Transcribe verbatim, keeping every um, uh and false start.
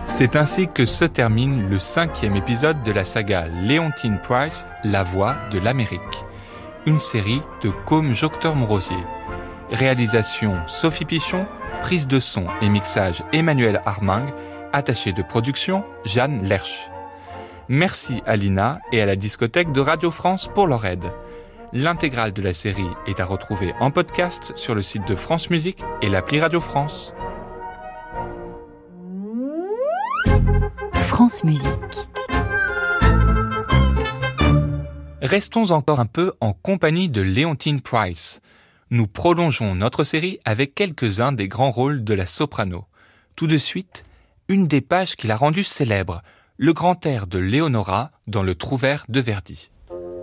C'est ainsi que se termine le cinquième épisode de la saga Leontyne Price, La Voix de l'Amérique, une série de Côme Joctor-Morosier. Réalisation Sophie Pichon, prise de son et mixage Emmanuel Armingue, attaché de production Jeanne Lerche. Merci à Lina et à la discothèque de Radio France pour leur aide. L'intégrale de la série est à retrouver en podcast sur le site de France Musique et l'appli Radio France. France Musique. Restons encore un peu en compagnie de Leontyne Price. Nous prolongeons notre série avec quelques-uns des grands rôles de la soprano. Tout de suite, une des pages qui l'a rendue célèbre, le grand air de Leonora dans le Trouvère de Verdi.